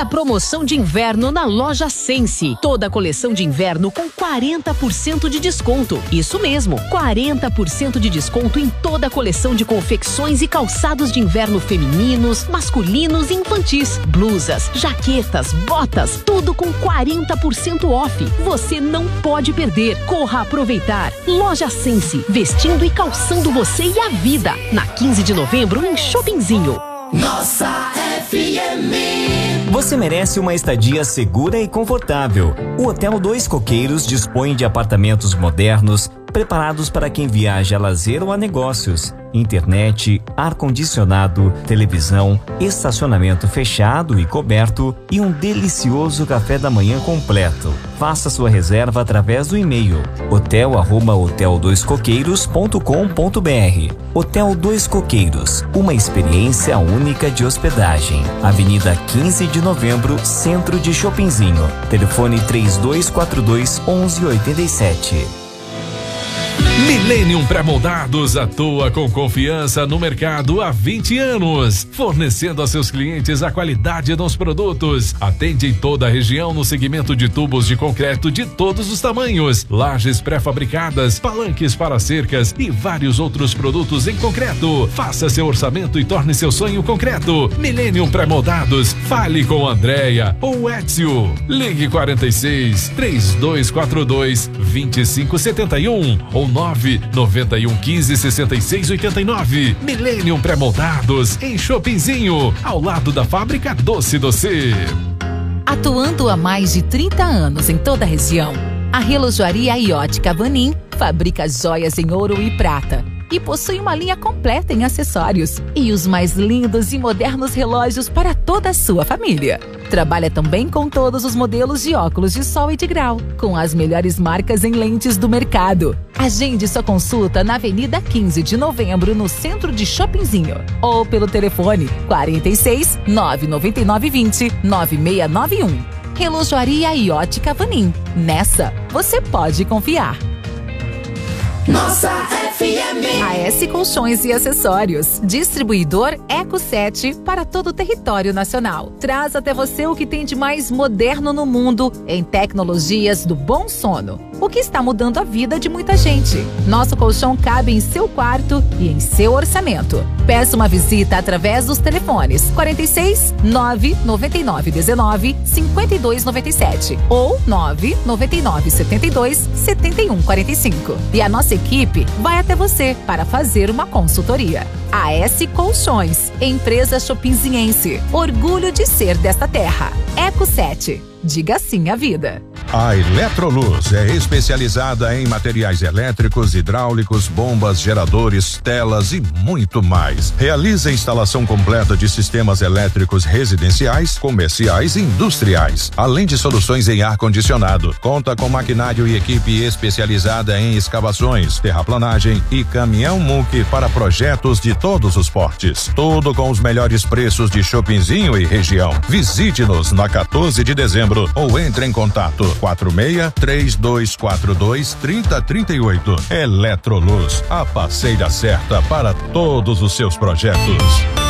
Mega promoção de inverno na loja Sense. Toda a coleção de inverno com 40% de desconto. Isso mesmo, 40% de desconto em toda a coleção de confecções e calçados de inverno femininos, masculinos e infantis. Blusas, jaquetas, botas, tudo com 40% off. Você não pode perder. Corra aproveitar. Loja Sense, vestindo e calçando você e a vida. Na 15 de novembro em Shoppingzinho. Nossa FM. Você merece uma estadia segura e confortável. O Hotel Dois Coqueiros dispõe de apartamentos modernos, preparados para quem viaja a lazer ou a negócios. Internet, ar-condicionado, televisão, estacionamento fechado e coberto e um delicioso café da manhã completo. Faça sua reserva através do e-mail hotel@hoteldoiscoqueiros.com.br. Hotel Dois Coqueiros, uma experiência única de hospedagem. Avenida 15 de Novembro, Centro de Shoppingzinho. Telefone 3242-1187. Millennium Pré-Moldados atua com confiança no mercado há 20 anos, fornecendo a seus clientes a qualidade dos produtos. Atende em toda a região no segmento de tubos de concreto de todos os tamanhos, lajes pré-fabricadas, palanques para cercas e vários outros produtos em concreto. Faça seu orçamento e torne seu sonho concreto. Millennium Pré-Moldados. Fale com Andréia ou Ézio. Ligue 46 3242 2571 ou 991 15 66 89. Millennium Pré-Moldados em Shoppingzinho, ao lado da fábrica Doce Doce. Atuando há mais de 30 anos em toda a região, a Relojoaria e Ótica Vanin fabrica joias em ouro e prata e possui uma linha completa em acessórios e os mais lindos e modernos relógios para toda a sua família. Trabalha também com todos os modelos de óculos de sol e de grau, com as melhores marcas em lentes do mercado. Agende sua consulta na Avenida 15 de Novembro, no centro de Shoppingzinho, ou pelo telefone 46 999 20 9691. Relojoaria e Ótica Vanin. Nessa, você pode confiar. Nossa FM. AS Colchões e Acessórios. Distribuidor Eco 7 para todo o território nacional. Traz até você o que tem de mais moderno no mundo em tecnologias do bom sono, o que está mudando a vida de muita gente. Nosso colchão cabe em seu quarto e em seu orçamento. Peça uma visita através dos telefones 46 999 19 52 97 ou 999 72 71 45. E a nossa equipe vai até você para fazer uma consultoria. AS Colchões, empresa shoppingziense, orgulho de ser desta terra. Eco 7, diga sim à vida. A Eletroluz é especializada em materiais elétricos, hidráulicos, bombas, geradores, telas e muito mais. Realiza a instalação completa de sistemas elétricos residenciais, comerciais e industriais, além de soluções em ar-condicionado. Conta com maquinário e equipe especializada em escavações, terraplanagem e caminhão muque para projetos de todos os portes. Tudo com os melhores preços de Shoppingzinho e região. Visite-nos na 14 de dezembro ou entre em contato 46-3242-3038. Eletroluz, a parceira certa para todos os seus projetos.